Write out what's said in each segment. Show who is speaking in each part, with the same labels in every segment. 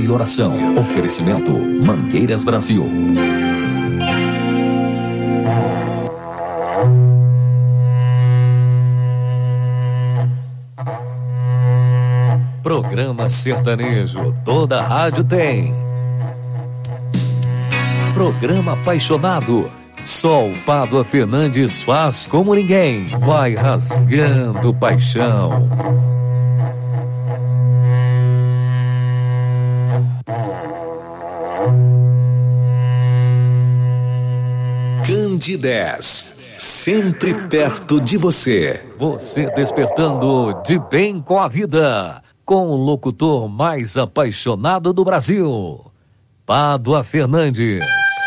Speaker 1: e oração. Oferecimento Mangueiras Brasil. Programa sertanejo, toda rádio tem. Programa apaixonado, só o Pádua Fernandes faz como ninguém. Vai rasgando paixão.
Speaker 2: Candidez, sempre perto de você.
Speaker 1: Você despertando de bem com a vida, com o locutor mais apaixonado do Brasil, Pádua Fernandes.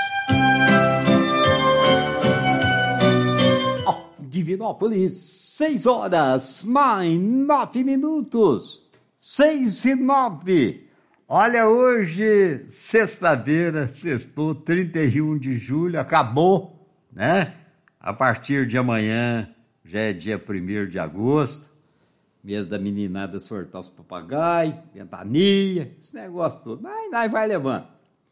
Speaker 3: Divinópolis, 6 horas, mais 9 minutos, 6:09. Olha, hoje, sexta-feira, sextou, 31 de julho, acabou, né? A partir de amanhã, já é dia 1º de agosto, mês da meninada sortar os papagaios, ventania, esse negócio todo, mas nós vai levando.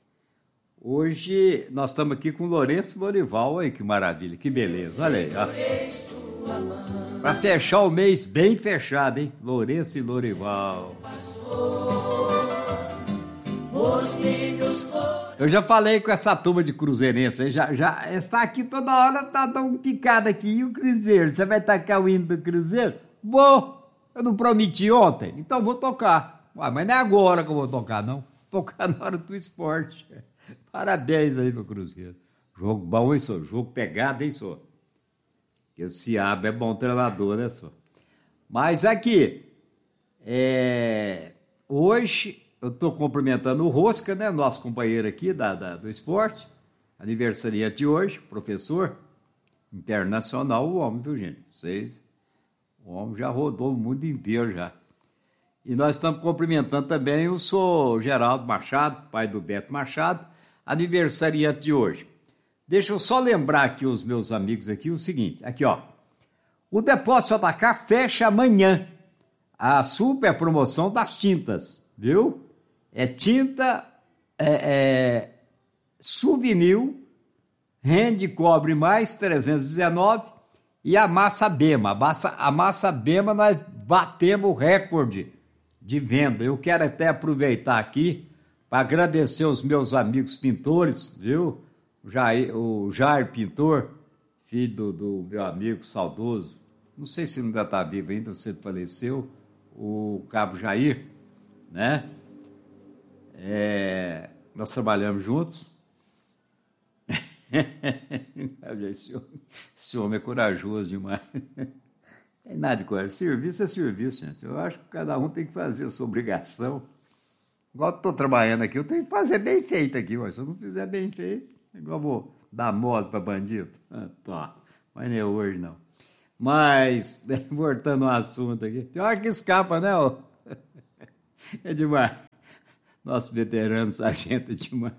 Speaker 3: Hoje, nós estamos aqui com o Lourenço Lorival, olha que maravilha, que beleza, olha aí, ó. Para fechar o mês bem fechado, hein? Lourenço e Lorival. Eu já falei com essa turma de cruzeirense, já está aqui toda hora, tá dando picada aqui. E o Cruzeiro, você vai tacar o hino do Cruzeiro? Vou! Eu não prometi ontem, então vou tocar. Ué, mas não é agora que eu vou tocar, não. Vou tocar na hora do esporte. Parabéns aí pro Cruzeiro. Jogo bom, hein, senhor? Jogo pegado, hein, senhor? Porque o Ciaba é bom treinador, né, senhor? Mas aqui, hoje... Eu estou cumprimentando o Rosca, né? Nosso companheiro aqui do esporte, aniversariante de hoje, professor internacional, o homem, viu, gente? O homem já rodou o mundo inteiro já. E nós estamos cumprimentando também o senhor Geraldo Machado, pai do Beto Machado, aniversariante de hoje. Deixa eu só lembrar aqui os meus amigos aqui o seguinte, aqui ó, o Depósito JK fecha amanhã a super promoção das tintas, viu? É tinta Souvenir, rende cobre mais 319 e a massa Bema. A massa Bema nós batemos o recorde de venda. Eu quero até aproveitar aqui para agradecer os meus amigos pintores, viu? O Jair Pintor, filho do meu amigo saudoso, não sei se ainda está vivo ainda, você faleceu, o Cabo Jair, né? Nós trabalhamos juntos. Esse homem é corajoso demais. Não tem nada de coisa. Serviço é serviço, gente. Eu acho que cada um tem que fazer a sua obrigação. Igual eu estou trabalhando aqui, eu tenho que fazer bem feito aqui. Mas se eu não fizer bem feito, igual eu vou dar moda para bandido. Tá. Mas não é hoje, não. Mas, voltando ao assunto aqui, tem hora que escapa, né? É demais. Nosso veterano sargento é demais.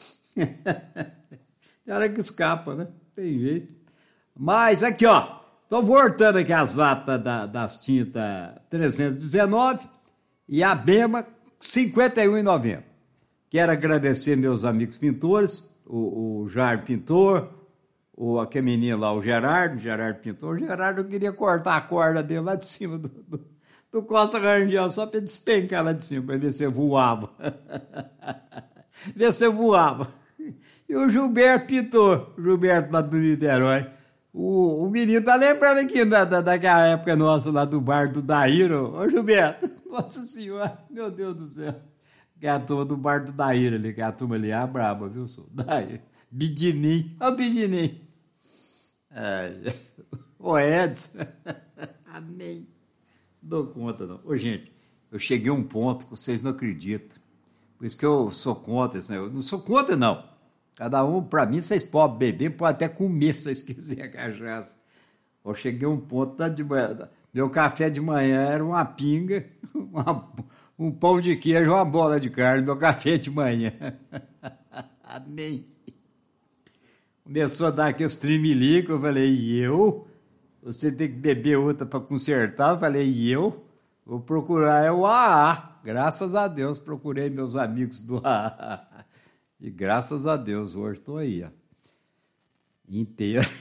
Speaker 3: Tem hora que escapa, né? Tem jeito. Mas aqui, ó. Tô voltando aqui as latas das tintas 319 e a Bema R$ 51,90. Quero agradecer meus amigos pintores, o Jair Pintor, aquele menino lá, o Gerardo Pintor. O Gerardo, eu queria cortar a corda dele lá de cima do Costa Rangel, só para despencar lá de cima, para ver se voava. Ver se voava. E o Gilberto Pintor, o Gilberto lá do Niterói. O menino tá lembrando aqui daquela época nossa lá do bar do Daíro. Ô Gilberto, nossa senhora, meu Deus do céu. Que é a turma do bar do Daíro ali, que é a turma ali, a braba, viu, senhor? Daíro. Bidinim, ó o Bidinim. Ô Edson, amém. Não dou conta, não. Ô, gente, eu cheguei a um ponto que vocês não acreditam. Por isso que eu sou contra isso, né? Eu não sou contra, não. Cada um, pra mim, vocês podem beber, podem até comer, se vocês quiserem a cachaça. Eu cheguei a um ponto, meu café de manhã era uma pinga, um pão de queijo, uma bola de carne, meu café de manhã. Amém. Começou a dar aqueles tremelico, eu falei, e eu? Você tem que beber outra para consertar? Eu falei, e eu? Vou procurar o AA. graças a Deus, procurei meus amigos do e graças a Deus, hoje estou aí, ó, inteiro.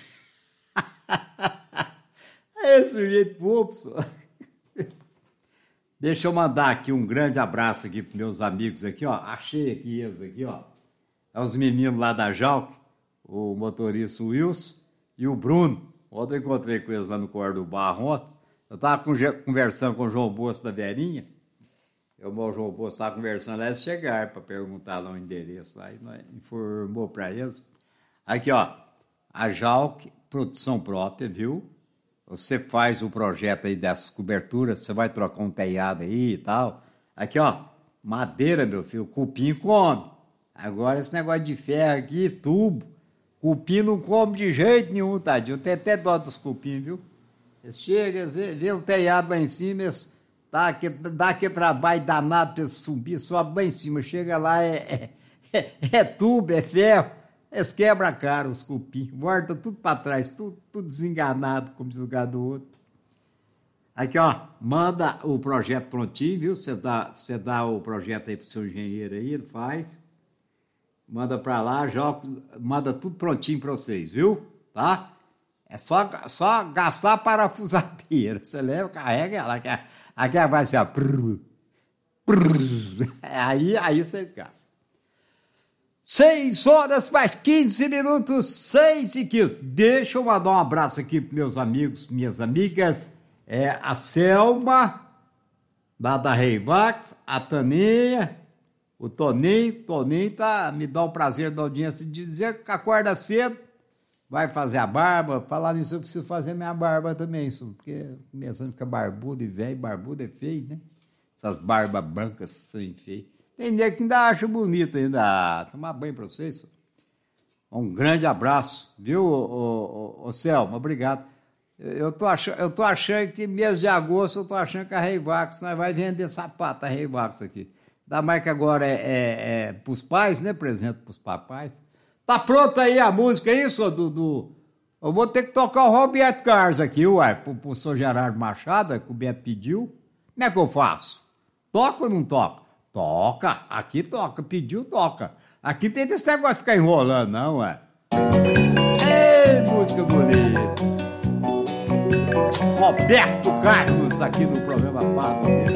Speaker 3: É sujeito bobo, só. Deixa eu mandar aqui um grande abraço aqui para meus amigos aqui, ó. Achei aqui eles aqui, ó. É os meninos lá da Jalc, o motorista Wilson e o Bruno. Ontem eu encontrei com eles lá no Corredor do Barro ontem. Eu estava conversando com o João Bosso da Verinha. O João Bosso estava conversando lá, eles chegaram para perguntar lá o endereço lá. E nós informou para eles. Aqui, ó. A Jalc, produção própria, viu? Você faz o projeto aí dessas coberturas, você vai trocar um telhado aí e tal. Aqui, ó, madeira, meu filho, cupim come. Agora esse negócio de ferro aqui, tubo, cupim não come de jeito nenhum, tadinho. Tem até dó dos cupim, viu? Eles chegam, vê o telhado lá em cima, eles dá aquele trabalho danado para eles subir, sobe lá em cima. Chega lá, é tubo, é ferro. Eles quebram a cara, os cupim, volta tudo para trás, tudo desenganado, como diz o gado do outro. Aqui, ó, manda o projeto prontinho, viu? Você dá o projeto aí pro seu engenheiro aí, ele faz. Manda para lá, manda tudo prontinho para vocês, viu? Tá? É só gastar a parafusadeira. Você leva, carrega ela, aqui vai ser, ó. Aí vocês gastam. 6 horas mais 15 minutos, 6:15. Deixa eu mandar um abraço aqui para meus amigos, minhas amigas. A Selma, da Reivax, a Taninha, o Toninho. Toninho me dá o prazer da audiência de dizer que acorda cedo, vai fazer a barba. Falar nisso, eu preciso fazer minha barba também, porque começando a ficar barbudo e velho, barbudo é feio, né? Essas barbas brancas são feias. Tem nego que ainda acha bonito ainda. Tomar banho para vocês. Um grande abraço, viu, ô Selma? Obrigado. Eu tô achando que mês de agosto, eu tô achando que a Reivax nós vai vender sapato, a Reivax aqui. Ainda mais que agora é pros pais, né? Presente pros papais. Tá pronta aí a música, é isso, Dudu? Eu vou ter que tocar o Roberto Carlos aqui, uai, pro Sr. Gerardo Machado, que o Beto pediu. Como é que eu faço? Toca ou não toca? Toca, aqui toca, pediu, toca. Aqui tem esse negócio de ficar enrolando, não, ué. Ei, música bonita. Roberto Carlos aqui no programa Pato.